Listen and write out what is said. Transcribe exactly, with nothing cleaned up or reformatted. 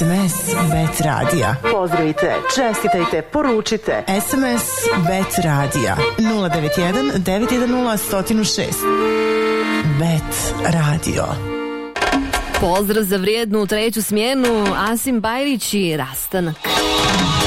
S M S Bet Radija. Pozdravite, čestitajte, poručite. S M S Bet Radija nula devet jedan devet jedan nula jedan zero šest. Bet Radio. Pozdrav za vrijednu treću smjenu, Asim Bajrić i Rastanak.